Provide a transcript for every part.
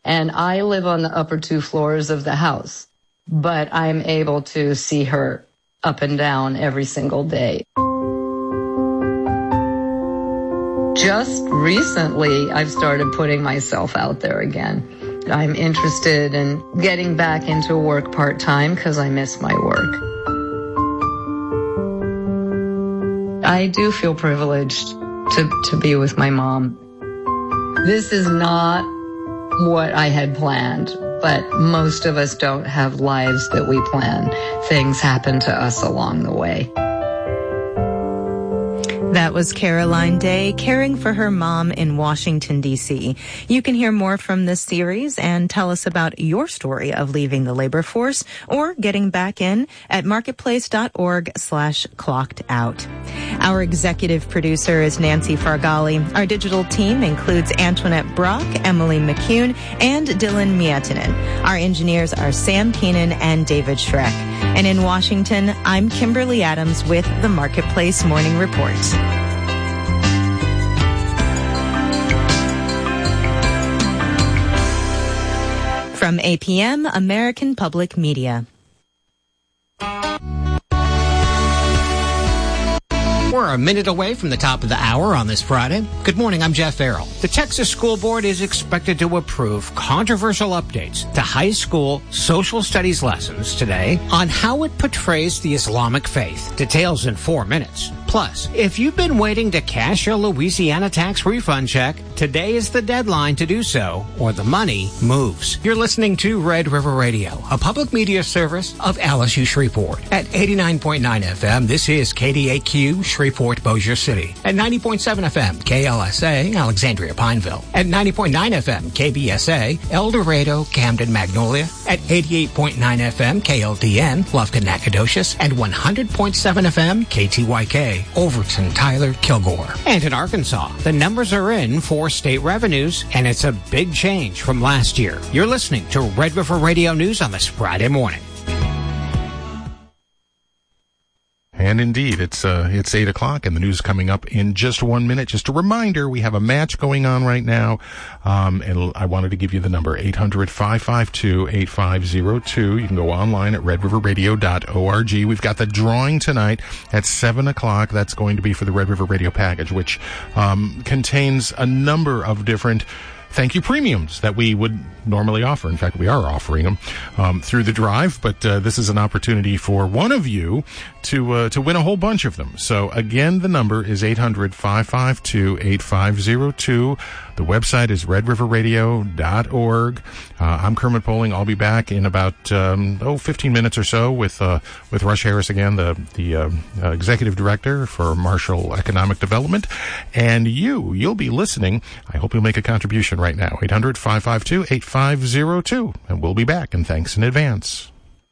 And I live on the upper 2 floors of the house, but I'm able to see her up and down every single day. Just recently, I've started putting myself out there again. I'm interested in getting back into work part-time because I miss my work. I do feel privileged to be with my mom. This is not what I had planned, but most of us don't have lives that we plan. Things happen to us along the way. That was Caroline Day caring for her mom in Washington, D.C. You can hear more from this series and tell us about your story of leaving the labor force or getting back in at marketplace.org/clockedout. Our executive producer is Nancy Fargali. Our digital team includes Antoinette Brock, Emily McCune, and Dylan Mietinen. Our engineers are Sam Keenan and David Schreck. And in Washington, I'm Kimberly Adams with the Marketplace Morning Report. From APM, American Public Media. We're a minute away from the top of the hour on this Friday. Good morning, I'm Jeff Farrell. The Texas School Board is expected to approve controversial updates to high school social studies lessons today on how it portrays the Islamic faith. Details in 4 minutes. Plus, if you've been waiting to cash your Louisiana tax refund check, today is the deadline to do so, or the money moves. You're listening to Red River Radio, a public media service of LSU Shreveport. At 89.9 FM, this is KDAQ Shreveport Bossier City. At 90.7 FM, KLSA Alexandria Pineville. At 90.9 FM, KBSA El Dorado Camden Magnolia. At 88.9 FM, KLDN Lufkin Nacogdoches. And 100.7 FM, KTYK Overton Tyler Kilgore. And in Arkansas, the numbers are in for state revenues, and it's a big change from last year. You're listening to Red River Radio News on this Friday morning. And indeed, it's 8 o'clock, and the news coming up in just 1 minute. Just a reminder, we have a match going on right now, and I wanted to give you the number, 800-552-8502. You can go online at redriverradio.org. We've got the drawing tonight at 7 o'clock. That's going to be for the Red River Radio package, which contains a number of different thank you premiums that we would normally offer. In fact, we are offering them through the drive, but this is an opportunity for one of you to win a whole bunch of them. So again, the number is 800-552-8502. The website is redriverradio.org. I'm Kermit Poling. I'll be back in about 15 minutes or so with Rush Harris again, the executive director for Marshall Economic Development. And you'll be listening. I hope you'll make a contribution right now. 800-552-8502. And we'll be back. And thanks in advance.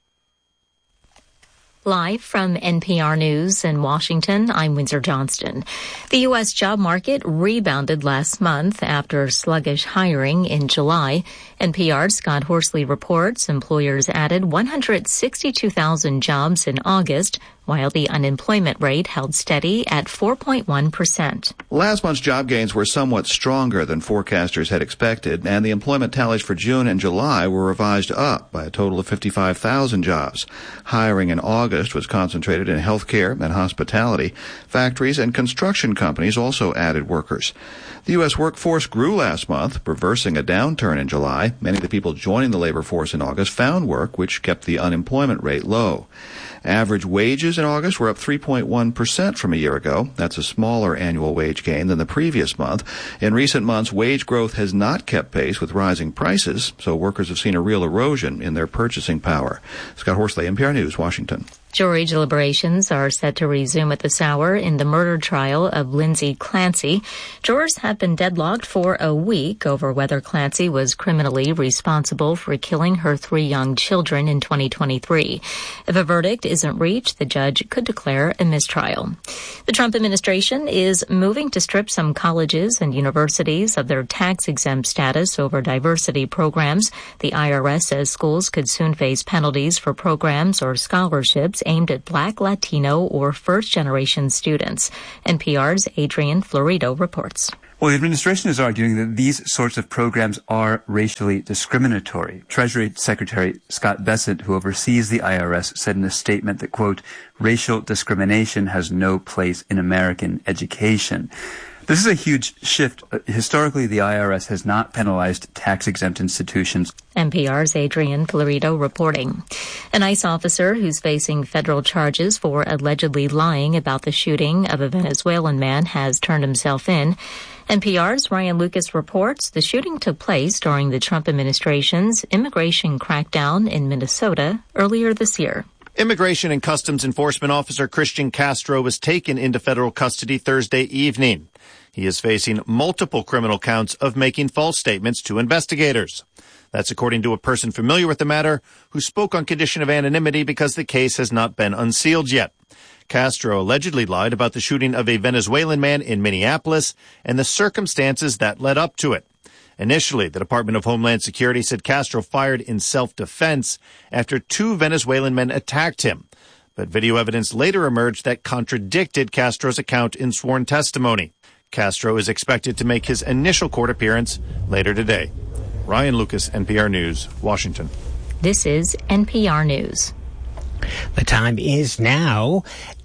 Live from NPR News in Washington, I'm Windsor Johnston. The U.S. job market rebounded last month after sluggish hiring in July. NPR's Scott Horsley reports employers added 162,000 jobs in August, while the unemployment rate held steady at 4.1%. Last month's job gains were somewhat stronger than forecasters had expected, and the employment tallies for June and July were revised up by a total of 55,000 jobs. Hiring in August was concentrated in healthcare and hospitality. Factories and construction companies also added workers. The U.S. workforce grew last month, reversing a downturn in July. Many of the people joining the labor force in August found work, which kept the unemployment rate low. Average wages in August were up 3.1% from a year ago. That's a smaller annual wage gain than the previous month. In recent months, wage growth has not kept pace with rising prices, so workers have seen a real erosion in their purchasing power. Scott Horsley, NPR News, Washington. Jury deliberations are set to resume at this hour in the murder trial of Lindsay Clancy. Jurors have been deadlocked for a week over whether Clancy was criminally responsible for killing her 3 young children in 2023. If a verdict isn't reached, the judge could declare a mistrial. The Trump administration is moving to strip some colleges and universities of their tax-exempt status over diversity programs. The IRS says schools could soon face penalties for programs or scholarships aimed at Black, Latino, or first-generation students. NPR's Adrian Florido reports. Well, the administration is arguing that these sorts of programs are racially discriminatory. Treasury Secretary Scott Bessent, who oversees the IRS, said in a statement that, quote, racial discrimination has no place in American education. This is a huge shift. Historically, the IRS has not penalized tax-exempt institutions. NPR's Adrian Florido reporting. An ICE officer who's facing federal charges for allegedly lying about the shooting of a Venezuelan man has turned himself in. NPR's Ryan Lucas reports the shooting took place during the Trump administration's immigration crackdown in Minnesota earlier this year. Immigration and Customs Enforcement Officer Christian Castro was taken into federal custody Thursday evening. He is facing multiple criminal counts of making false statements to investigators. That's according to a person familiar with the matter who spoke on condition of anonymity because the case has not been unsealed yet. Castro allegedly lied about the shooting of a Venezuelan man in Minneapolis and the circumstances that led up to it. Initially, the Department of Homeland Security said Castro fired in self-defense after two Venezuelan men attacked him. But video evidence later emerged that contradicted Castro's account in sworn testimony. Castro is expected to make his initial court appearance later today. Ryan Lucas, NPR News, Washington. This is NPR News. The time is now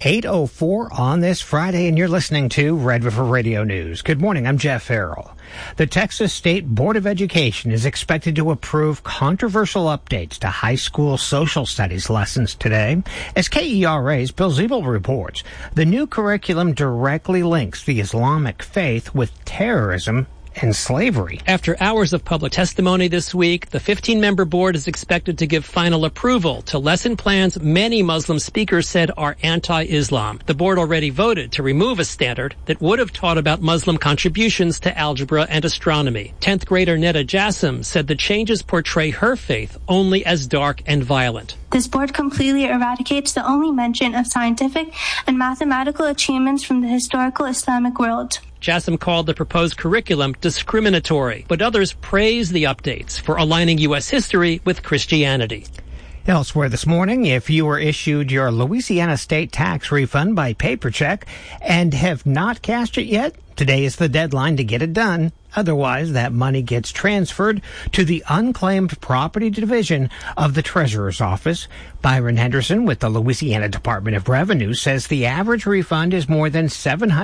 8:04 on this Friday, and you're listening to Red River Radio News. Good morning, I'm Jeff Farrell. The Texas State Board of Education is expected to approve controversial updates to high school social studies lessons today. As KERA's Bill Ziebel reports, the new curriculum directly links the Islamic faith with terrorism and slavery. After hours of public testimony this week, the 15-member board is expected to give final approval to lesson plans many Muslim speakers said are anti-Islam. The board already voted to remove a standard that would have taught about Muslim contributions to algebra and astronomy. 10th grader Neda Jassim said the changes portray her faith only as dark and violent. This board completely eradicates the only mention of scientific and mathematical achievements from the historical Islamic world. Jassim called the proposed curriculum discriminatory, but others praised the updates for aligning U.S. history with Christianity. Elsewhere this morning, if you were issued your Louisiana state tax refund by paper check and have not cashed it yet, today is the deadline to get it done. Otherwise, that money gets transferred to the Unclaimed Property Division of the Treasurer's Office. Byron Henderson with the Louisiana Department of Revenue says the average refund is more than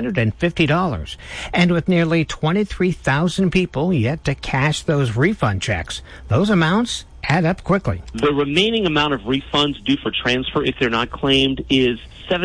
$750. And with nearly 23,000 people yet to cash those refund checks, those amounts add up quickly. The remaining amount of refunds due for transfer, if they're not claimed, is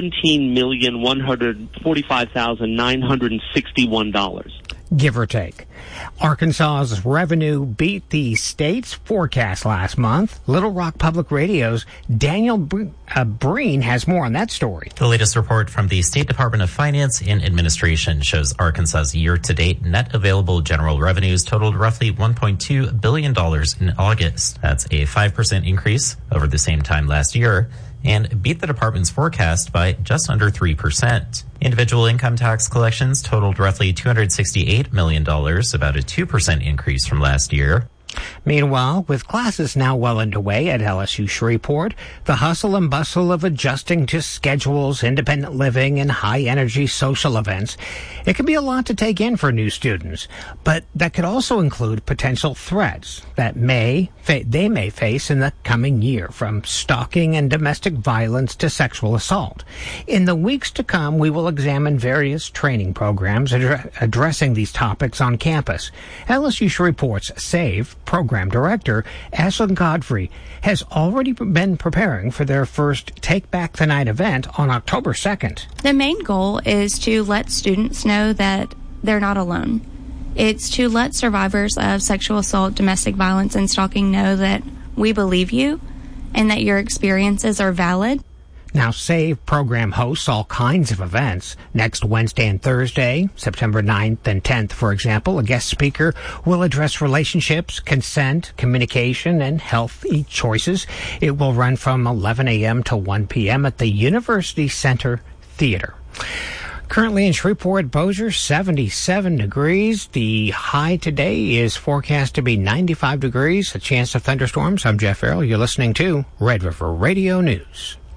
$17,145,961. Give or take. Arkansas's revenue beat the state's forecast last month. Little Rock Public Radio's Daniel Breen has more on that story. The latest report from the State Department of Finance and Administration shows Arkansas's year-to-date net available general revenues totaled roughly $1.2 billion in August. That's a 5% increase over the same time last year, and beat the department's forecast by just under 3%. Individual income tax collections totaled roughly $268 million, about a 2% increase from last year. Meanwhile, with classes now well underway at LSU Shreveport, the hustle and bustle of adjusting to schedules, independent living, and high-energy social events, it can be a lot to take in for new students. But that could also include potential threats that they may face in the coming year, from stalking and domestic violence to sexual assault. In the weeks to come, we will examine various training programs addressing these topics on campus. LSU Shreveport's SAVE program director, Ashlyn Godfrey, has already been preparing for their first Take Back the Night event on October 2nd. The main goal is to let students know that they're not alone. It's to let survivors of sexual assault, domestic violence, and stalking know that we believe you and that your experiences are valid. Now, SAVE program hosts all kinds of events. Next Wednesday and Thursday, September 9th and 10th, for example, a guest speaker will address relationships, consent, communication, and healthy choices. It will run from 11 a.m. to 1 p.m. at the University Center Theater. Currently in Shreveport, Bossier, 77 degrees. The high today is forecast to be 95 degrees. A chance of thunderstorms. I'm Jeff Farrell. You're listening to Red River Radio News.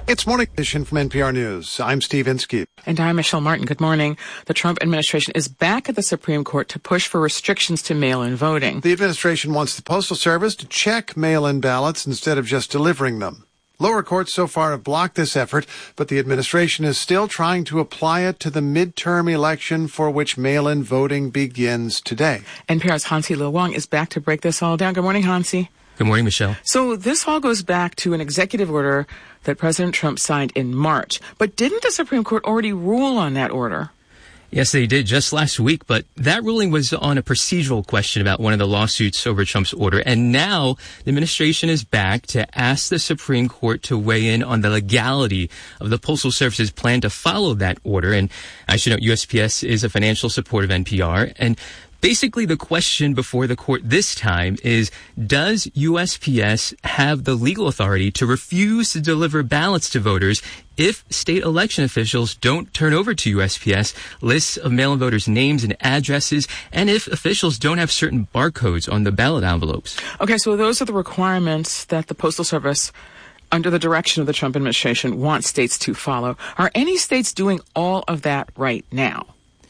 It's Morning Edition from NPR News. I'm Steve Inskeep. And I'm Michelle Martin. Good morning. The Trump administration is back at the Supreme Court to push for restrictions to mail-in voting. The administration wants the Postal Service to check mail-in ballots instead of just delivering them. Lower courts so far have blocked this effort, but the administration is still trying to apply it to the midterm election for which mail-in voting begins today. NPR's Hansi Lo Wang is back to break this all down. Good morning, Hansi. Good morning, Michelle. So this all goes back to an executive order that President Trump signed in March. But didn't the Supreme Court already rule on that order? Yes, they did just last week, but that ruling was on a procedural question about one of the lawsuits over Trump's order. And now the administration is back to ask the Supreme Court to weigh in on the legality of the Postal Service's plan to follow that order. And I should note USPS is a financial support of NPR. And basically, the question before the court this time is, does USPS have the legal authority to refuse to deliver ballots to voters if state election officials don't turn over to USPS lists of mail-in voters' names and addresses, and if officials don't have certain barcodes on the ballot envelopes? Okay, so those are the requirements that the Postal Service, under the direction of the Trump administration, wants states to follow. Are any states doing all of that right now?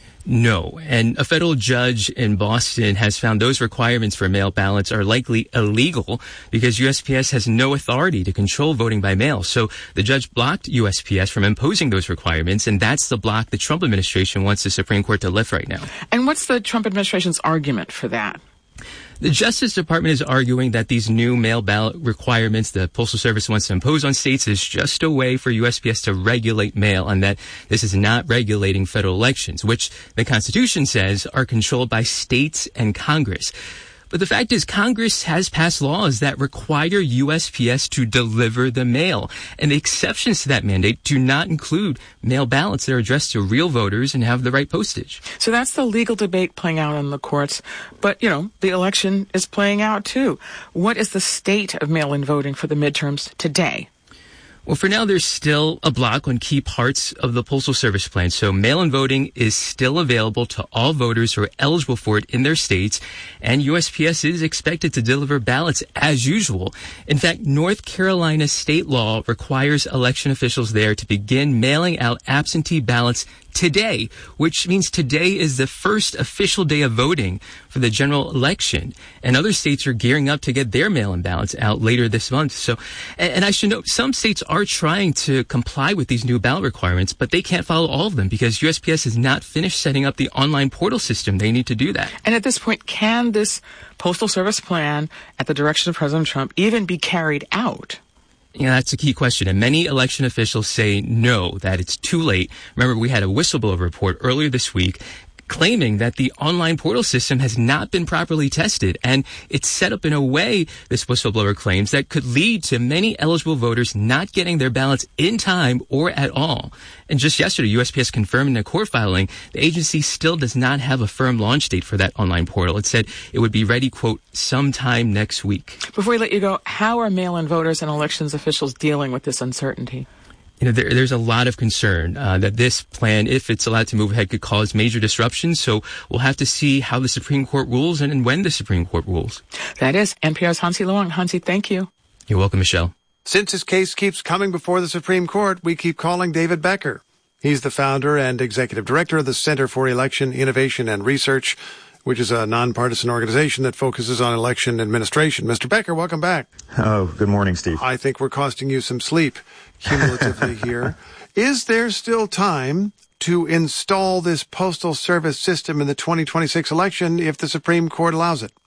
No, and a federal judge in Boston has found those requirements for mail ballots are likely illegal because USPS has no authority to control voting by mail. So the judge blocked USPS from imposing those requirements, and that's the block the Trump administration wants the Supreme Court to lift right now. And what's the Trump administration's argument for that? The Justice Department is arguing that these new mail ballot requirements the Postal Service wants to impose on states is just a way for USPS to regulate mail, and that this is not regulating federal elections, which the Constitution says are controlled by states and Congress. But the fact is, Congress has passed laws that require USPS to deliver the mail. And the exceptions to that mandate do not include mail ballots that are addressed to real voters and have the right postage. So that's the legal debate playing out in the courts. But, you know, the election is playing out, too. What is the state of mail-in voting for the midterms today? Well, for now, there's still a block on key parts of the Postal Service plan. So mail-in voting is still available to all voters who are eligible for it in their states. And USPS is expected to deliver ballots as usual. In fact, North Carolina state law requires election officials there to begin mailing out absentee ballots today, which means today is the first official day of voting for the general election. And other states are gearing up to get their mail-in ballots out later this month. So, and I should note, some states are trying to comply with these new ballot requirements, but they can't follow all of them because USPS has not finished setting up the online portal system. They need to do that. And at this point, can this Postal Service plan at the direction of President Trump even be carried out? Yeah, that's a key question. And many election officials say no, that it's too late. Remember, we had a whistleblower report earlier this week claiming that the online portal system has not been properly tested. And it's set up in a way, this whistleblower claims, that could lead to many eligible voters not getting their ballots in time or at all. And just yesterday, USPS confirmed in a court filing, the agency still does not have a firm launch date for that online portal. It said it would be ready, quote, sometime next week. Before we let you go, how are mail-in voters and elections officials dealing with this uncertainty? You know, there's a lot of concern that this plan, if it's allowed to move ahead, could cause major disruptions. So we'll have to see how the Supreme Court rules and when the Supreme Court rules. That is NPR's Hansi Lo Wang. Hansi, thank you. You're welcome, Michelle. Since his case keeps coming before the Supreme Court, we keep calling David Becker. He's the founder and executive director of the Center for Election Innovation and Research, which is a nonpartisan organization that focuses on election administration. Mr. Becker, welcome back. Oh, good morning, Steve. I think we're costing you some sleep cumulatively here. Is there still time to install this Postal Service system in the 2026 election if the Supreme Court allows it?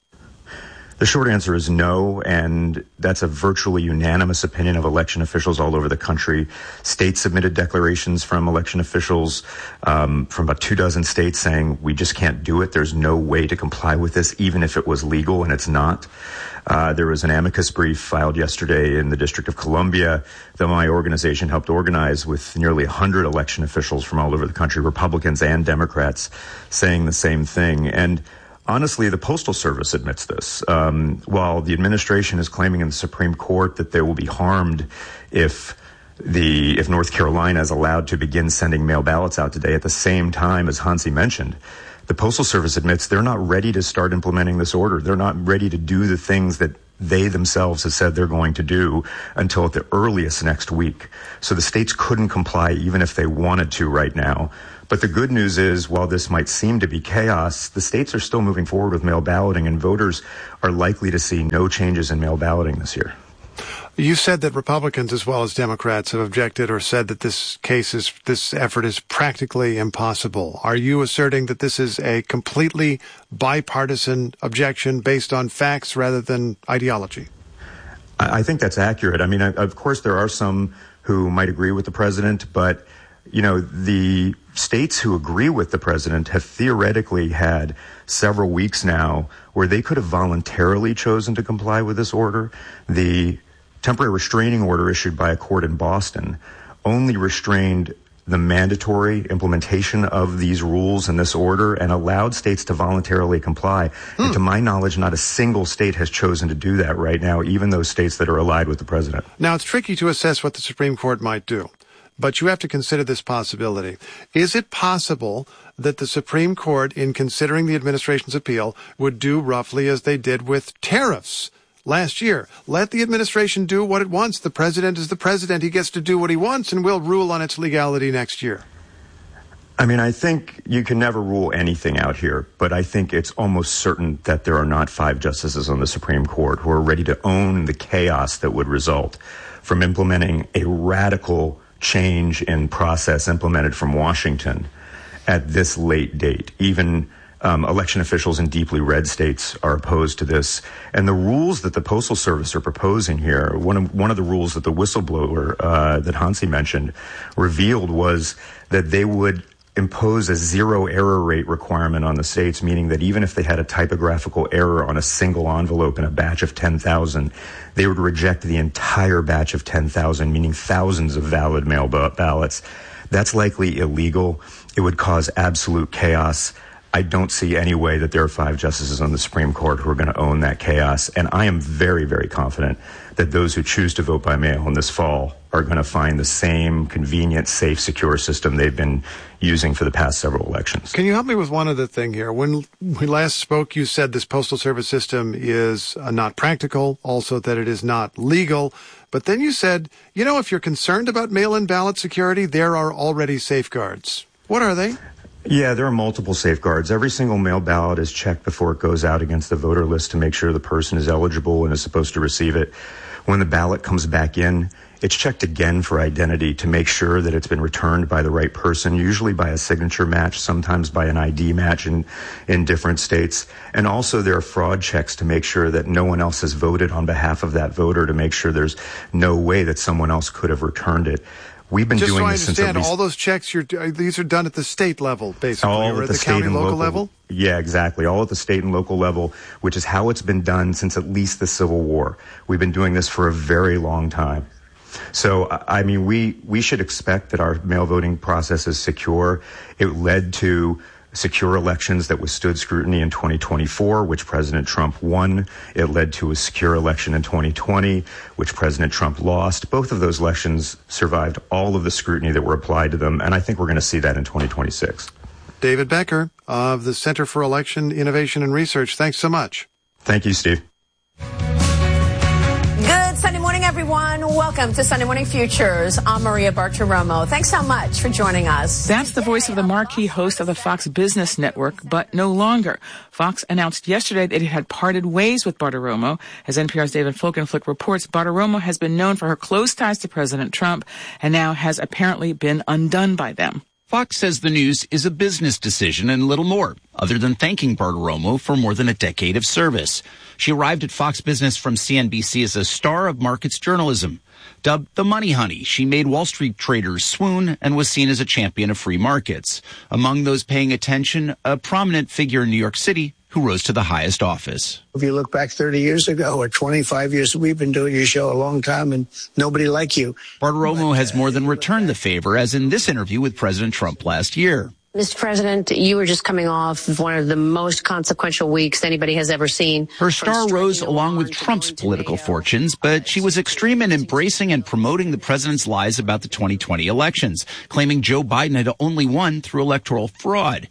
The short answer is no, and that's a virtually unanimous opinion of election officials all over the country. States submitted declarations from election officials from about 24 states saying we just can't do it. There's no way to comply with this, even if it was legal, and it's not. There was an amicus brief filed yesterday in the District of Columbia that my organization helped organize with nearly 100 election officials from all over the country, Republicans and Democrats, saying the same thing. And honestly, the Postal Service admits this. While the administration is claiming in the Supreme Court that they will be harmed if North Carolina is allowed to begin sending mail ballots out today, at the same time, as Hansi mentioned, the Postal Service admits they're not ready to start implementing this order. They're not ready to do the things that they themselves have said they're going to do until at the earliest next week. So the states couldn't comply even if they wanted to right now. But the good news is, while this might seem to be chaos, the states are still moving forward with mail balloting, and voters are likely to see no changes in mail balloting this year. You said that Republicans as well as Democrats have objected or said that this effort is practically impossible. Are you asserting that this is a completely bipartisan objection based on facts rather than ideology? I think that's accurate. I mean, of course, there are some who might agree with the president, but the states who agree with the president have theoretically had several weeks now where they could have voluntarily chosen to comply with this order. The temporary restraining order issued by a court in Boston only restrained the mandatory implementation of these rules and this order and allowed states to voluntarily comply. And to my knowledge, not a single state has chosen to do that right now, even those states that are allied with the president. Now, it's tricky to assess what the Supreme Court might do, but you have to consider this possibility. Is it possible that the Supreme Court, in considering the administration's appeal, would do roughly as they did with tariffs last year? Let the administration do what it wants. The president is the president. He gets to do what he wants, and we'll rule on its legality next year. I mean, I think you can never rule anything out here, but I think it's almost certain that there are not 5 justices on the Supreme Court who are ready to own the chaos that would result from implementing a radical change in process implemented from Washington at this late date. Even election officials in deeply red states are opposed to this. And the rules that the Postal Service are proposing here, one of the rules that the whistleblower that Hansi mentioned revealed was that they would impose a 0 error rate requirement on the states, meaning that even if they had a typographical error on a single envelope in a batch of 10,000, they would reject the entire batch of 10,000, meaning thousands of valid mail ballots. That's likely illegal. It would cause absolute chaos. I don't see any way that there are 5 justices on the Supreme Court who are going to own that chaos. And I am very, very confident that those who choose to vote by mail in this fall are going to find the same convenient, safe, secure system they've been using for the past several elections. Can you help me with one other thing here? When we last spoke, you said this Postal Service system is not practical, also that it is not legal. But then you said, if you're concerned about mail-in ballot security, there are already safeguards. What are they? Yeah, there are multiple safeguards. Every single mail ballot is checked before it goes out against the voter list to make sure the person is eligible and is supposed to receive it. When the ballot comes back in, it's checked again for identity to make sure that it's been returned by the right person, usually by a signature match, sometimes by an ID match in different states. And also there are fraud checks to make sure that no one else has voted on behalf of that voter, to make sure there's no way that someone else could have returned it. We've been doing this since at least... all those checks, these are done at the state level, basically, or at the county and local level? Yeah, exactly. All at the state and local level, which is how it's been done since at least the Civil War. We've been doing this for a very long time. So, I mean, we should expect that our mail voting process is secure. It led to secure elections that withstood scrutiny in 2024, which President Trump won. It led to a secure election in 2020, which President Trump lost. Both of those elections survived all of the scrutiny that were applied to them, and I think we're going to see that in 2026. David Becker of the Center for Election Innovation and Research, thanks so much. Thank you, Steve. Good Sunday morning, everyone. Welcome to Sunday Morning Futures. I'm Maria Bartiromo. Thanks so much for joining us. That's the voice of the marquee host of the Fox Business Network, but no longer. Fox announced yesterday that it had parted ways with Bartiromo. As NPR's David Folkenflik reports, Bartiromo has been known for her close ties to President Trump and now has apparently been undone by them. Fox says the news is a business decision and little more, other than thanking Bartiromo for more than a decade of service. She arrived at Fox Business from CNBC as a star of markets journalism. Dubbed the Money Honey, she made Wall Street traders swoon and was seen as a champion of free markets. Among those paying attention, a prominent figure in New York City who rose to the highest office. If you look back 30 years ago or 25 years, we've been doing your show a long time and nobody like you. Bartiromo has more than returned the favor, as in this interview with President Trump last year. Mr. President, you were just coming off of one of the most consequential weeks anybody has ever seen. Her star rose along with Trump's political fortunes, but she was extreme in embracing and promoting the president's lies about the 2020 elections, claiming Joe Biden had only won through electoral fraud.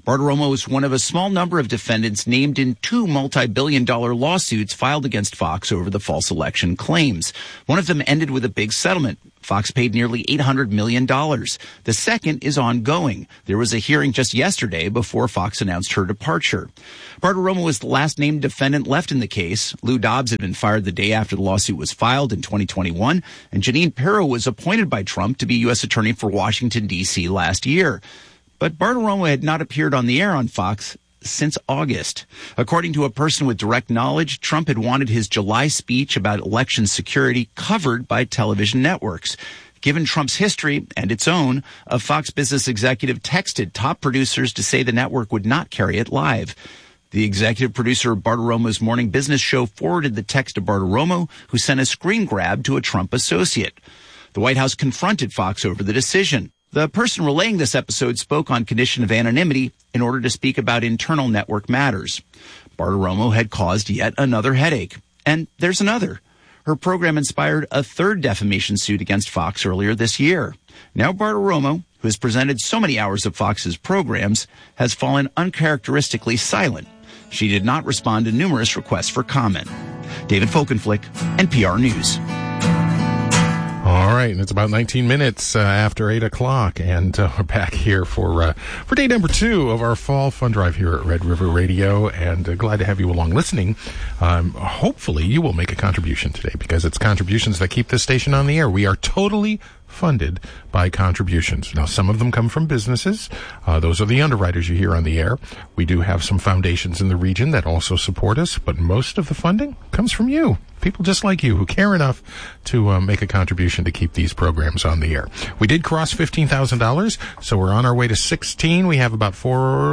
Bartiromo is one of a small number of defendants named in 2 multi-billion-dollar lawsuits filed against Fox over the false election claims. One of them ended with a big settlement. Fox paid nearly $800 million. The second is ongoing. There was a hearing just yesterday before Fox announced her departure. Bartiromo was the last named defendant left in the case. Lou Dobbs had been fired the day after the lawsuit was filed in 2021, and Jeanine Pirro was appointed by Trump to be U.S. Attorney for Washington, D.C. last year. But Bartiromo had not appeared on the air on Fox since August. According to a person with direct knowledge, Trump had wanted his July speech about election security covered by television networks. Given Trump's history, and its own, a Fox Business executive texted top producers to say the network would not carry it live. The executive producer of Bartiromo's morning business show forwarded the text to Bartiromo, who sent a screen grab to a Trump associate. The White House confronted Fox over the decision. The person relaying this episode spoke on condition of anonymity in order to speak about internal network matters. Bartiromo had caused yet another headache. And there's another. Her program inspired a third defamation suit against Fox earlier this year. Now Bartiromo, who has presented so many hours of Fox's programs, has fallen uncharacteristically silent. She did not respond to numerous requests for comment. David Folkenflik, NPR News. All right, and it's about 19 minutes after 8 o'clock, and we're back here for day number 2 of our fall fund drive here at Red River Radio, and glad to have you along listening. Hopefully you will make a contribution today, because it's contributions that keep this station on the air. We are totally funded by contributions. Now, some of them come from businesses. Those are the underwriters you hear on the air. We do have some foundations in the region that also support us, but most of the funding comes from you. People just like you who care enough to make a contribution to keep these programs on the air. We did cross $15,000, so we're on our way to 16. We have about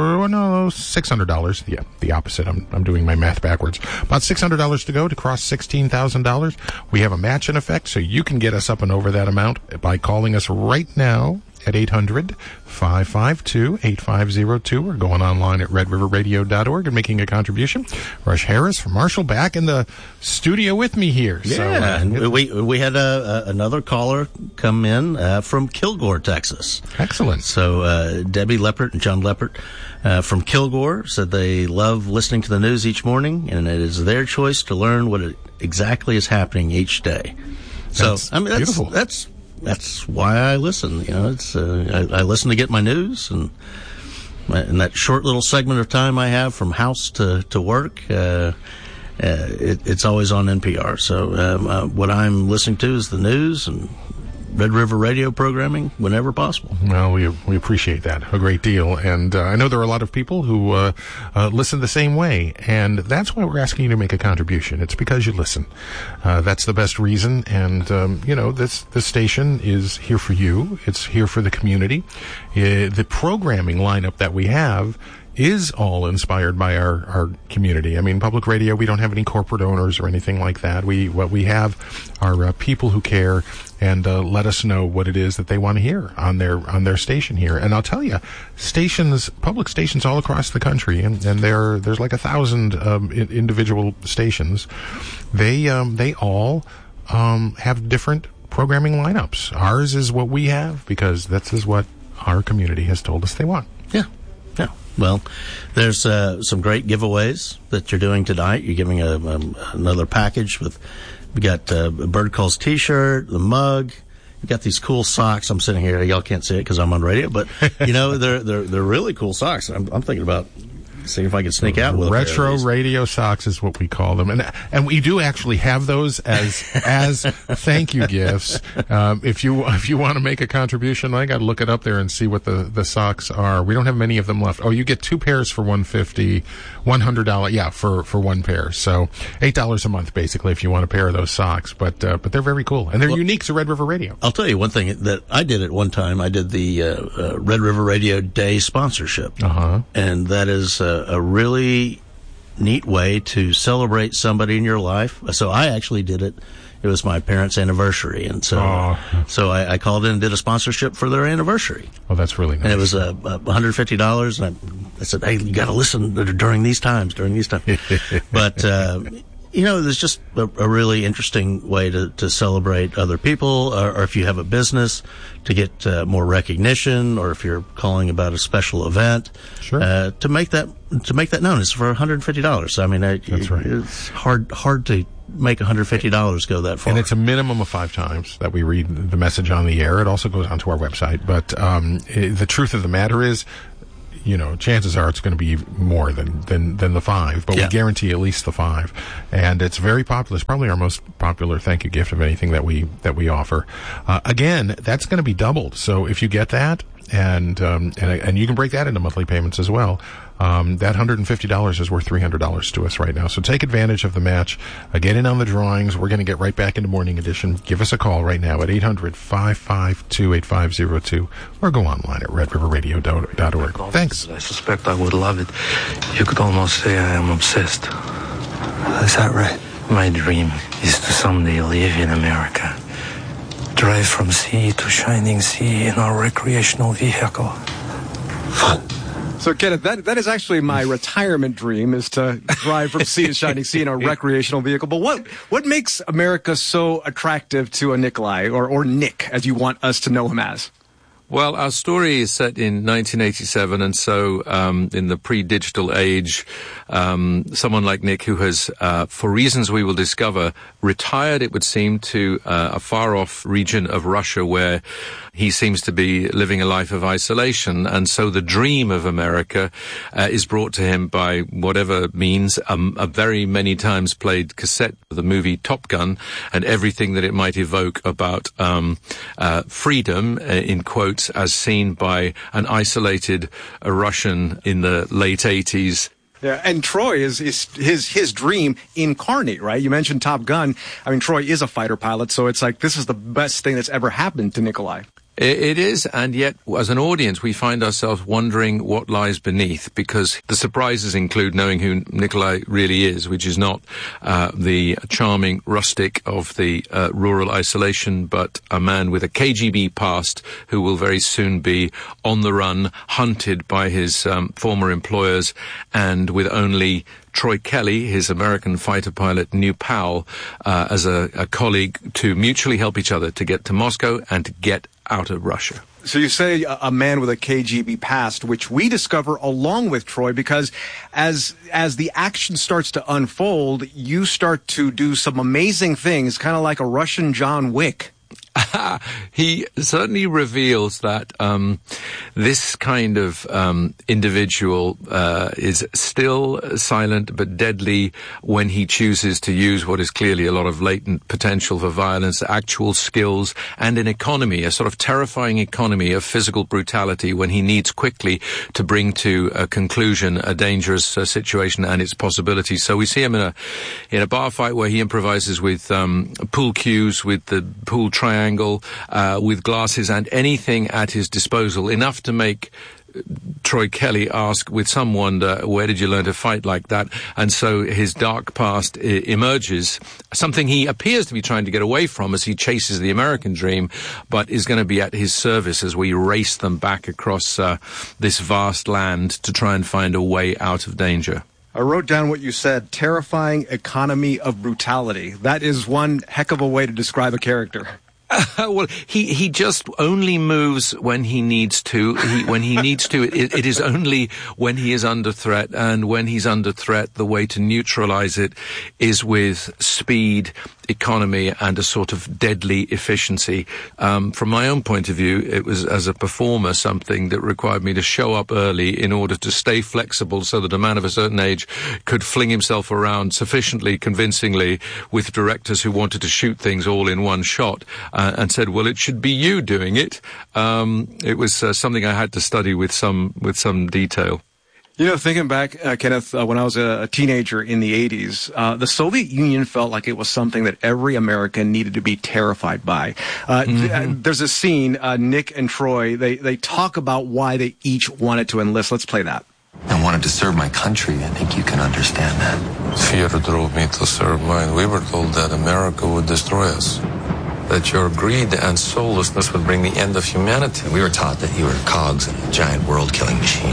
$600. Yeah, the opposite. I'm doing my math backwards. About $600 to go to cross $16,000. We have a match in effect, so you can get us up and over that amount by calling us right now at 800-552-8502 or going online at redriverradio.org and making a contribution. Rush Harris from Marshall back in the studio with me here. Yeah, so, we had another caller come in from Kilgore, Texas. Excellent. So Debbie Leppert and John Leppert from Kilgore said they love listening to the news each morning, and it is their choice to learn what exactly is happening each day. That's beautiful. That's why I listen. You know, it's I listen to get my news, and in that short little segment of time I have from house to work, it's always on NPR. So what I'm listening to is the news and Red River Radio programming whenever possible. Well, we appreciate that a great deal, and I know there are a lot of people who listen the same way, and that's why we're asking you to make a contribution. It's because you listen. That's the best reason, and this station is here for you. It's here for the community. The programming lineup that we have is all inspired by our community. I mean, public radio, we don't have any corporate owners or anything like that. What we have are people who care and let us know what it is that they want to hear on their station here. And I'll tell you, public stations all across the country, and there's like 1,000 individual stations. They all have different programming lineups. Ours is what we have because this is what our community has told us they want. Yeah. Well, there's some great giveaways that you're doing tonight. You're giving another package we got a Bird Calls T-shirt, the mug. You got these cool socks. I'm sitting here. Y'all can't see it because I'm on radio, but they're really cool socks. I'm thinking about seeing if I can sneak out with retro radio socks is what we call them, and we do actually have those as thank you gifts. If you want to make a contribution, I got to look it up there and see what the socks are. We don't have many of them left. Oh, you get 2 pairs for $150, $100. Yeah, for 1 pair. So $8 a month basically if you want a pair of those socks. But they're very cool and they're unique to Red River Radio. I'll tell you one thing that I did at one time. I did the Red River Radio Day sponsorship, and that is a really neat way to celebrate somebody in your life. So I actually did it. It was my parents' anniversary, and so I called in and did a sponsorship for their anniversary. Oh, that's really nice. And it was $150, and I said, "Hey, you got to listen during these times." But there's just a really interesting way to celebrate other people, or if you have a business, to get more recognition, or if you're calling about a special event, sure. To make that known. It's for $150. I mean, that's right. It's hard to make $150 go that far. And it's a minimum of 5 times that we read the message on the air. It also goes onto our website. But the truth of the matter is, chances are it's going to be more than the 5, but we guarantee at least the 5. And it's very popular. It's probably our most popular thank you gift of anything that we offer. Again, that's going to be doubled. So if you get that, and you can break that into monthly payments as well. That $150 is worth $300 to us right now. So take advantage of the match. Get in on the drawings. We're going to get right back into Morning Edition. Give us a call right now at 800-552-8502 or go online at redriverradio.org. Thanks. I suspect I would love it. You could almost say I am obsessed. Is that right? My dream is to someday live in America. Drive from sea to shining sea in our recreational vehicle. Fun. So, Kenneth, that is actually my retirement dream, is to drive from sea to shining sea in a recreational vehicle. But what makes America so attractive to a Nikolai, or Nick, as you want us to know him as? Well, our story is set in 1987, and so in the pre-digital age, someone like Nick, who has, for reasons we will discover, retired, it would seem, to a far-off region of Russia where he seems to be living a life of isolation. And so the dream of America is brought to him by whatever means, a very many times played cassette of the movie Top Gun and everything that it might evoke about freedom, in quotes, as seen by an isolated Russian in the late 80s. Yeah, and Troy is his dream incarnate, right? You mentioned Top Gun. I mean, Troy is a fighter pilot, so it's like this is the best thing that's ever happened to Nikolai. It is, and yet, as an audience, we find ourselves wondering what lies beneath, because the surprises include knowing who Nikolai really is, which is not the charming rustic of the rural isolation, but a man with a KGB past who will very soon be on the run, hunted by his former employers, and with only Troy Kelly, his American fighter pilot, new pal, as a colleague to mutually help each other to get to Moscow and to get out of Russia. So you say a man with a KGB past, which we discover along with Troy, because as the action starts to unfold, you start to do some amazing things, kind of like a Russian John Wick. He certainly reveals that this kind of individual is still silent but deadly when he chooses to use what is clearly a lot of latent potential for violence, actual skills, and an economy, a sort of terrifying economy of physical brutality when he needs quickly to bring to a conclusion a dangerous situation and its possibilities. So we see him in a bar fight where he improvises with pool cues, with the pool triangle, with glasses and anything at his disposal, enough to make Troy Kelly ask with some wonder, where did you learn to fight like that? And so his dark past emerges, something he appears to be trying to get away from as he chases the American dream, but is going to be at his service as we race them back across this vast land to try and find a way out of danger. I wrote down what you said, terrifying economy of brutality. That is one heck of a way to describe a character. Well, he just only moves when he needs to. When he needs to, it is only when he is under threat. And when he's under threat, the way to neutralize it is with speed, economy, and a sort of deadly efficiency. From my own point of view, it was, as a performer, something that required me to show up early in order to stay flexible so that a man of a certain age could fling himself around sufficiently convincingly with directors who wanted to shoot things all in one shot. And said, well, it should be you doing it. It was something I had to study with some detail. You know, thinking back, Kenneth, when I was a teenager in the 80s, the Soviet Union felt like it was something that every American needed to be terrified by. There's a scene, Nick and Troy, they talk about why they each wanted to enlist. Let's play that. I wanted to serve my country. I think you can understand that. Fear drove me to serve mine. We were told that America would destroy us, that your greed and soullessness would bring the end of humanity. We were taught that you were cogs in a giant world-killing machine.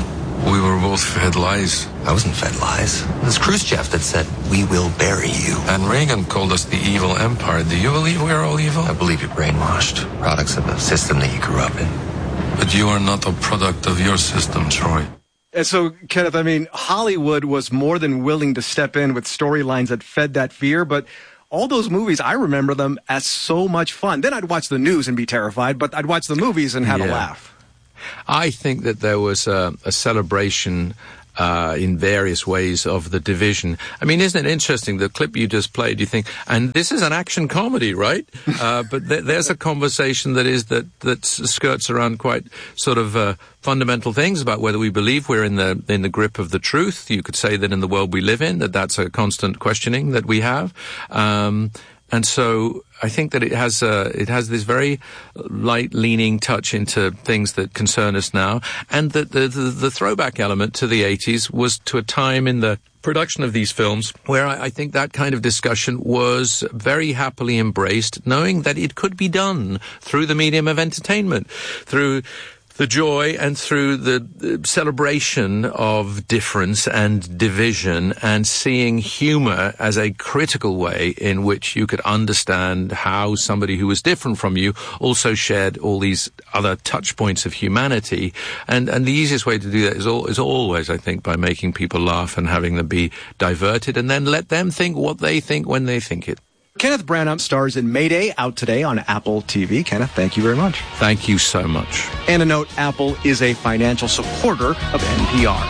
We were both fed lies. I wasn't fed lies. It was Khrushchev that said, we will bury you. And Reagan called us the evil empire. Do you believe we're all evil? I believe you're brainwashed. Products of the system that you grew up in. But you are not a product of your system, Troy. And so, Kenneth, I mean, Hollywood was more than willing to step in with storylines that fed that fear, but all those movies, I remember them as so much fun. Then I'd watch the news and be terrified, but I'd watch the movies and have a laugh. I think that there was a celebration in various ways of the division. I mean, isn't it interesting, the clip you just played, you think, and this is an action comedy, right? But there's a conversation that skirts around quite sort of fundamental things about whether we believe we're in the grip of the truth. You could say that in the world we live in, that's a constant questioning that we have. And so I think that it has this very light-leaning touch into things that concern us now, and that the throwback element to the 80s was to a time in the production of these films where I think that kind of discussion was very happily embraced, knowing that it could be done through the medium of entertainment, through the joy and through the celebration of difference and division, and seeing humor as a critical way in which you could understand how somebody who was different from you also shared all these other touch points of humanity. And the easiest way to do that is always, I think, by making people laugh and having them be diverted, and then let them think what they think when they think it. Kenneth Branagh stars in Mayday, out today on Apple TV. Kenneth, thank you very much. Thank you so much. And a note, Apple is a financial supporter of NPR.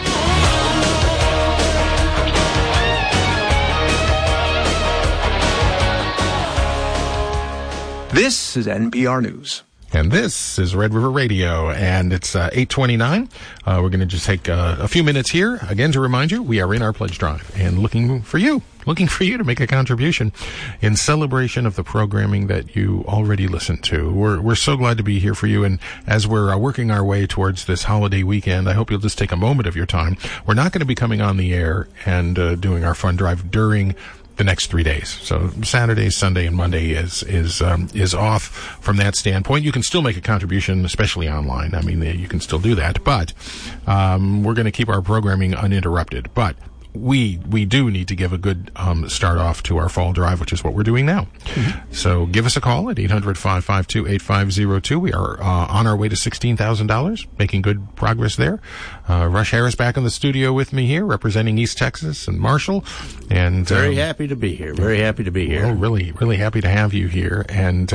This is NPR News. And this is Red River Radio, and it's 8:29. We're going to just take a few minutes here, again, to remind you, we are in our pledge drive and looking for you to make a contribution in celebration of the programming that you already listen to. We're so glad to be here for you, and as we're working our way towards this holiday weekend, I hope you'll just take a moment of your time. We're not going to be coming on the air and doing our fun drive during the next 3 days. So Saturday, Sunday, and Monday is off from that standpoint. You can still make a contribution, especially online. I mean, you can still do that, but we're going to keep our programming uninterrupted. But we do need to give a good start off to our fall drive, which is what we're doing now. Mm-hmm. So give us a call at 800-552-8502. We are on our way to $16,000, making good progress there. Rush Harris back in the studio with me here, representing East Texas and Marshall. And very happy to be here. Very happy to be here. Well, really, really happy to have you here. And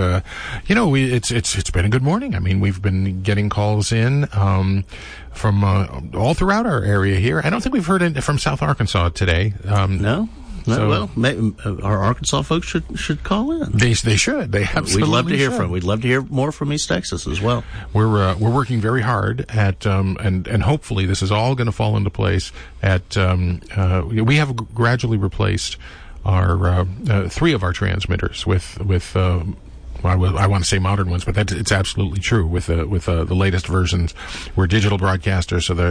it's been a good morning. I mean, we've been getting calls in from all throughout our area here. I don't think we've heard it from South Arkansas today. No. Well, maybe, our Arkansas folks should call in. They should. They absolutely We'd love to hear should. from. We'd love to hear more from East Texas as well. We're working very hard at and hopefully this is all going to fall into place. At we have gradually replaced our 3 of our transmitters with. I want to say modern ones, but it's absolutely true with the latest versions. We're digital broadcasters, so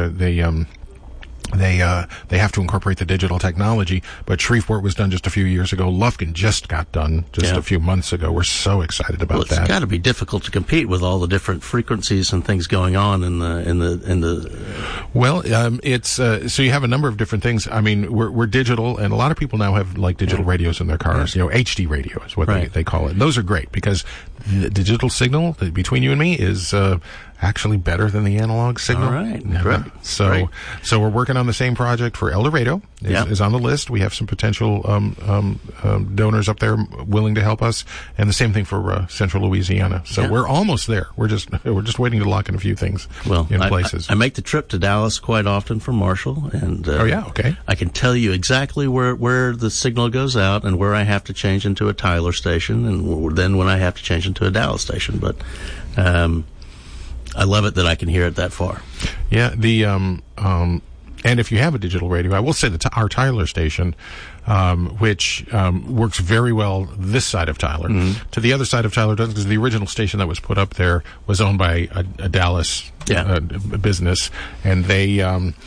they have to incorporate the digital technology, but Shreveport was done just a few years ago. Lufkin just got done a few months ago. We're so excited about that. It's got to be difficult to compete with all the different frequencies and things going on in the. Well, it's so you have a number of different things. I mean, we're digital, and a lot of people now have like digital radios in their cars. You know, HD radio is what they call it. Those are great because the digital signal between you and me is actually better than the analog signal. All right. Great. So we're working on the same project for El Dorado. Is on the list. We have some potential donors up there willing to help us, and the same thing for Central Louisiana. So we're almost there. We're just waiting to lock in a few things in places. I make the trip to Dallas quite often from Marshall, and I can tell you exactly where the signal goes out and where I have to change into a Tyler station, and then when I have to change into a Dallas station. But I love it that I can hear it that far. Yeah, and if you have a digital radio, I will say that our Tyler station, which works very well this side of Tyler, to the other side of Tyler doesn't, because the original station that was put up there was owned by a Dallas business, and they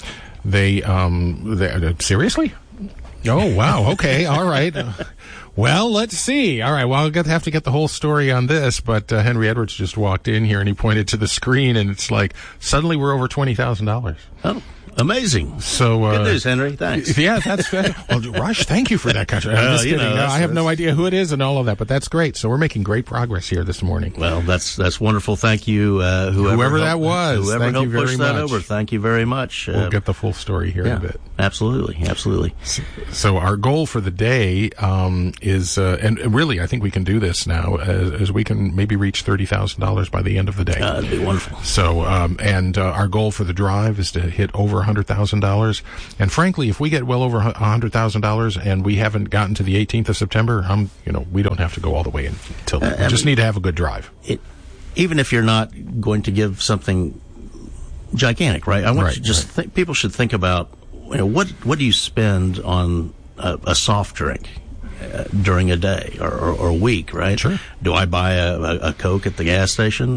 seriously? Oh, wow. Okay. All right. Well, let's see. All right. Well, I'll have to get the whole story on this, but Henry Edwards just walked in here and he pointed to the screen, and it's like suddenly we're over $20,000. Oh. Amazing. So good news, Henry. Thanks. Yeah, that's well, Rush. Thank you for that country. I'm just kidding. I have no idea who it is and all of that, but that's great. So we're making great progress here this morning. Well, that's wonderful. Thank you, whoever that was. Whoever thank helped you very push that much. over. Thank you very much. We'll get the full story here in a bit. Absolutely. So our goal for the day is, and really, I think we can do this now, as we can maybe reach $30,000 by the end of the day. That'd be wonderful. So, and our goal for the drive is to hit over $100,000. And frankly, if we get well over $100,000 and we haven't gotten to the 18th of September, we don't have to go all the way until then. We just need to have a good drive. Even if you're not going to give something gigantic, right? I want you to people should think about, what do you spend on a soft drink during a day or a week, right? Sure. Do I buy a Coke at the gas station?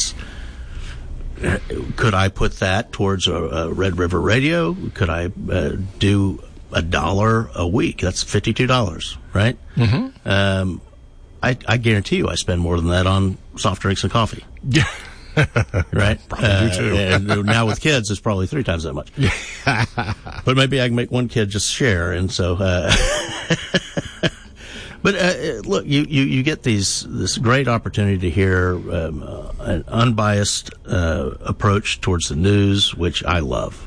Could I put that towards a Red River Radio? Could I do $1 a week? That's $52, right? Mm-hmm. I guarantee you I spend more than that on soft drinks and coffee. Yeah. Right? Probably do too. And now with kids, it's probably 3 times that much. But maybe I can make one kid just share, and so... But look, you get this great opportunity to hear an unbiased approach towards the news, which I love,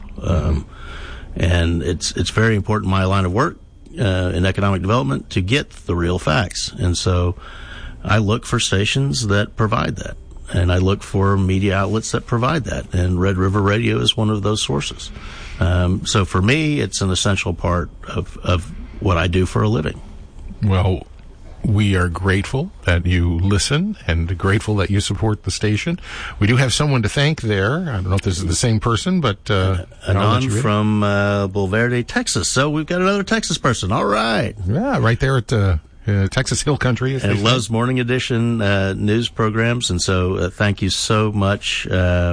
and it's very important in my line of work in economic development to get the real facts, and so I look for stations that provide that, and I look for media outlets that provide that, and Red River Radio is one of those sources. So for me, it's an essential part of what I do for a living. Well, we are grateful that you listen and grateful that you support the station. We do have someone to thank there. I don't know if this is the same person, but Anon from Bulverde, Texas. So we've got another Texas person. All right. Yeah, right there at Texas Hill Country. And loves Morning Edition news programs. And so thank you so much.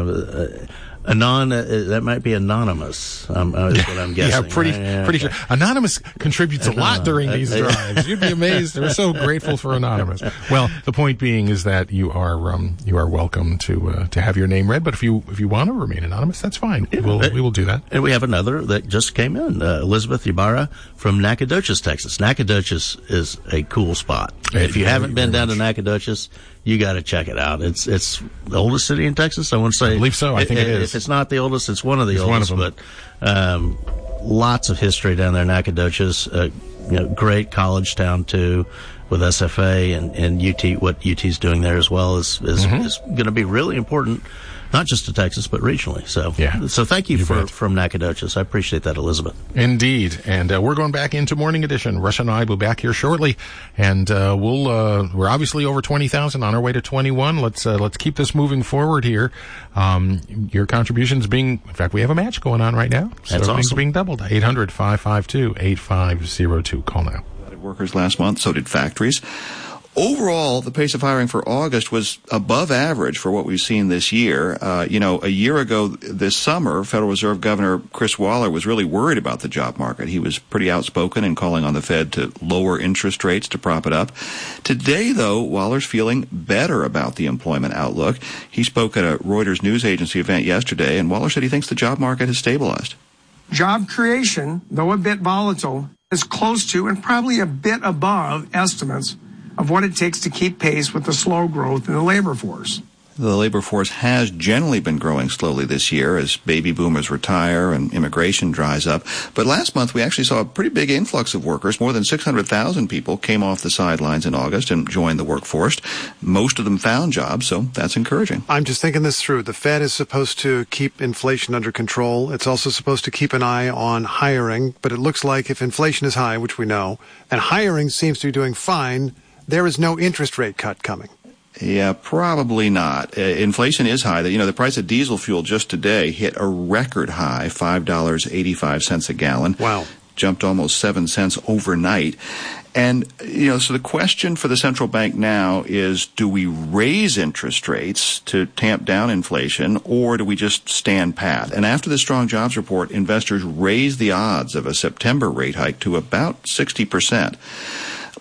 Anon, that might be anonymous, is what I'm guessing. Yeah, pretty sure. Anonymous contributes a lot during these drives. You'd be amazed. We're so grateful for Anonymous. Well, the point being is that you are welcome to have your name read. But if you want to remain anonymous, that's fine. We will do that. And we have another that just came in, Elizabeth Ibarra from Nacogdoches, Texas. Nacogdoches is a cool spot. If you haven't been down to Nacogdoches, you got to check it out. It's the oldest city in Texas, I want to say. I believe so. I think it is. If it's not the oldest, it's one of the oldest. But lots of history down there in Nacogdoches. Great college town too, with SFA and UT. What UT's doing there as well is going to be really important, not just to Texas but regionally. So So thank you from Nacogdoches. I appreciate that, Elizabeth. Indeed, and we're going back into Morning Edition. Rush and I will be back here shortly, and we're obviously over 20,000 on our way to 21. Let's keep this moving forward here. Your contributions in fact, we have a match going on right now. So that's awesome. Being doubled. 800-552-8502. Call now. Workers last month, so did factories. Overall, the pace of hiring for August was above average for what we've seen this year. A year ago this summer, Federal Reserve Governor Chris Waller was really worried about the job market. He was pretty outspoken in calling on the Fed to lower interest rates to prop it up. Today, though, Waller's feeling better about the employment outlook. He spoke at a Reuters news agency event yesterday, and Waller said he thinks the job market has stabilized. Job creation, though a bit volatile, is close to and probably a bit above estimates of what it takes to keep pace with the slow growth in the labor force. The labor force has generally been growing slowly this year as baby boomers retire and immigration dries up. But last month, we actually saw a pretty big influx of workers. More than 600,000 people came off the sidelines in August and joined the workforce. Most of them found jobs, so that's encouraging. I'm just thinking this through. The Fed is supposed to keep inflation under control. It's also supposed to keep an eye on hiring. But it looks like if inflation is high, which we know, and hiring seems to be doing fine, there is no interest rate cut coming. Yeah, probably not. Inflation is high. The price of diesel fuel just today hit a record high, $5.85 a gallon. Wow. Jumped almost 7 cents overnight. And, so the question for the central bank now is, do we raise interest rates to tamp down inflation, or do we just stand pat? And after the strong jobs report, investors raised the odds of a September rate hike to about 60%.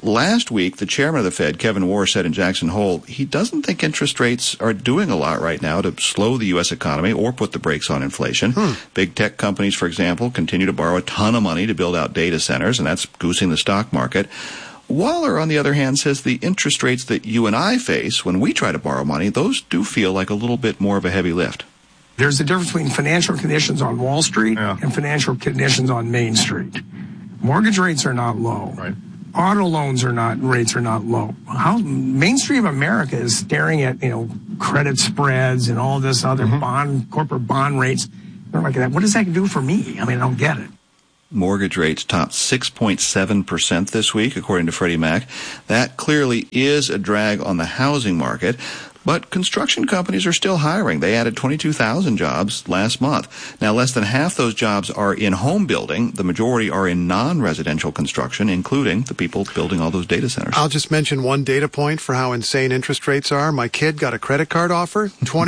Last week, the chairman of the Fed, Kevin Warsh, said in Jackson Hole he doesn't think interest rates are doing a lot right now to slow the U.S. economy or put the brakes on inflation. Big tech companies, for example, continue to borrow a ton of money to build out data centers, and that's goosing the stock market. Waller, on the other hand, says the interest rates that you and I face when we try to borrow money, those do feel like a little bit more of a heavy lift. There's a difference between financial conditions on Wall Street and financial conditions on Main Street. Mortgage rates are not low. Right. Auto loans rates are not low. Main Street of America is staring at, credit spreads and all this other corporate bond rates. They're like, what does that do for me? I don't get it. Mortgage rates topped 6.7% this week, according to Freddie Mac. That clearly is a drag on the housing market. But construction companies are still hiring. They added 22,000 jobs last month. Now, less than half those jobs are in home building. The majority are in non-residential construction, including the people building all those data centers. I'll just mention one data point for how insane interest rates are. My kid got a credit card offer,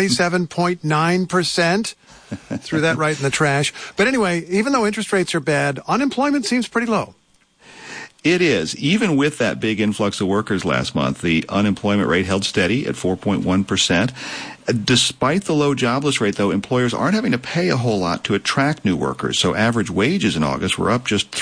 27.9%. Threw that right in the trash. But anyway, even though interest rates are bad, unemployment seems pretty low. It is. Even with that big influx of workers last month, the unemployment rate held steady at 4.1%. Despite the low jobless rate, though, employers aren't having to pay a whole lot to attract new workers. So average wages in August were up just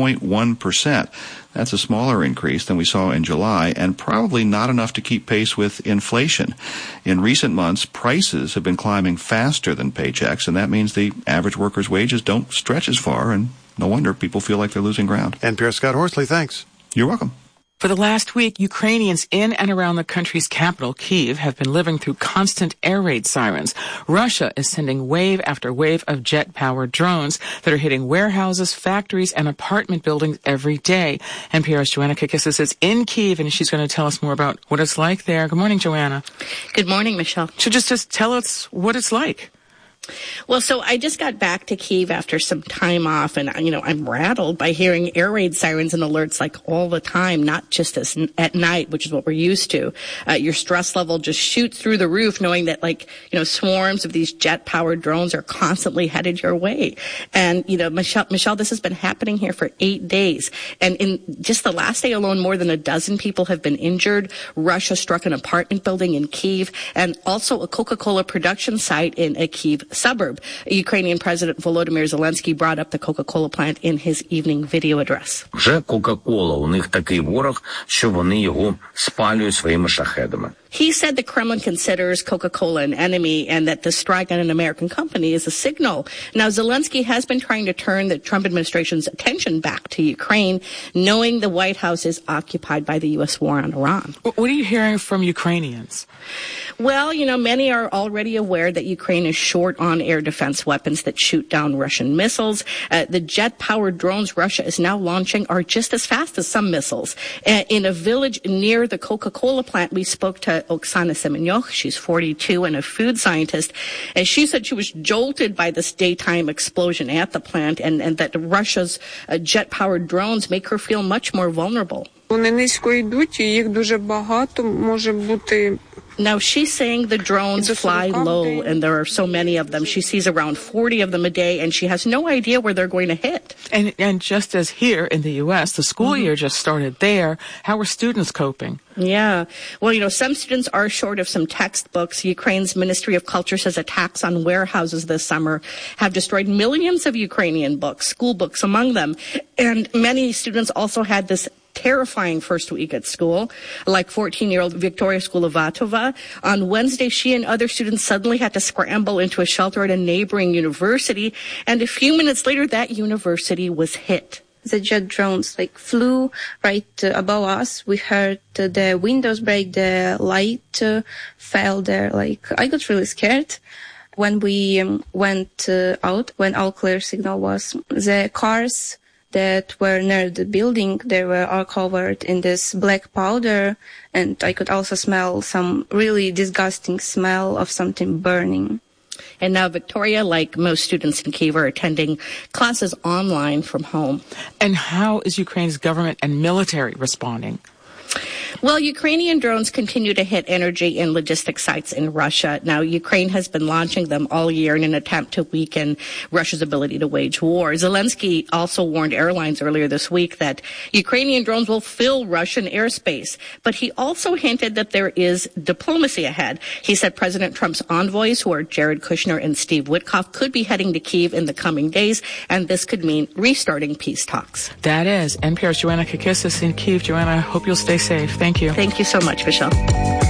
3.1%. That's a smaller increase than we saw in July, and probably not enough to keep pace with inflation. In recent months, prices have been climbing faster than paychecks, and that means the average worker's wages don't stretch as far, and no wonder people feel like they're losing ground. NPR Scott Horsley, thanks. You're welcome. For the last week, Ukrainians in and around the country's capital, Kyiv, have been living through constant air raid sirens. Russia is sending wave after wave of jet-powered drones that are hitting warehouses, factories, and apartment buildings every day. NPR's Joanna Kakissis is in Kyiv, and she's going to tell us more about what it's like there. Good morning, Joanna. Good morning, Michelle. So just tell us what it's like. Well, so I just got back to Kyiv after some time off, and, I'm rattled by hearing air raid sirens and alerts like all the time, not just at night, which is what we're used to. Your stress level just shoots through the roof knowing that, swarms of these jet-powered drones are constantly headed your way. And, Michelle, this has been happening here for 8 days. And in just the last day alone, more than a dozen people have been injured. Russia struck an apartment building in Kyiv and also a Coca-Cola production site in a Kyiv suburb. Ukrainian President Volodymyr Zelensky brought up the Coca-Cola plant in his evening video address. Вже Coca-Cola, у них такий ворог, що вони його спалюють своїми шахедами. He said the Kremlin considers Coca-Cola an enemy and that the strike on an American company is a signal. Now, Zelensky has been trying to turn the Trump administration's attention back to Ukraine, knowing the White House is occupied by the U.S. war on Iran. What are you hearing from Ukrainians? Well, many are already aware that Ukraine is short on air defense weapons that shoot down Russian missiles. The jet-powered drones Russia is now launching are just as fast as some missiles. In a village near the Coca-Cola plant, we spoke to Oksana Semenyuk. She's 42 and a food scientist. And she said she was jolted by this daytime explosion at the plant and that Russia's jet-powered drones make her feel much more vulnerable. Вони низько йдуть, і їх дуже багато, може бути. Now, she's saying the drones fly low, and there are so many of them. She sees around 40 of them a day, and she has no idea where they're going to hit. And just as here in the U.S., the school year just started there. How are students coping? Yeah. Well, some students are short of some textbooks. Ukraine's Ministry of Culture says attacks on warehouses this summer have destroyed millions of Ukrainian books, school books among them. And many students also had this terrifying first week at school, like 14-year-old Victoria Skulavatova. On Wednesday, she and other students suddenly had to scramble into a shelter at a neighboring university, and a few minutes later, that university was hit. The jet drones flew right above us. We heard the windows break, the light fell there. I got really scared. When we went out, when all clear signal was, the cars that were near the building, they were all covered in this black powder, and I could also smell some really disgusting smell of something burning. And now Victoria, like most students in Kyiv, are attending classes online from home. And how is Ukraine's government and military responding? Well, Ukrainian drones continue to hit energy and logistics sites in Russia. Now, Ukraine has been launching them all year in an attempt to weaken Russia's ability to wage war. Zelensky also warned airlines earlier this week that Ukrainian drones will fill Russian airspace. But he also hinted that there is diplomacy ahead. He said President Trump's envoys, who are Jared Kushner and Steve Witkoff, could be heading to Kyiv in the coming days, and this could mean restarting peace talks. That is NPR's Joanna Kakissis in Kyiv. Joanna, I hope you'll stay safe. Thank you. Thank you so much, Michelle.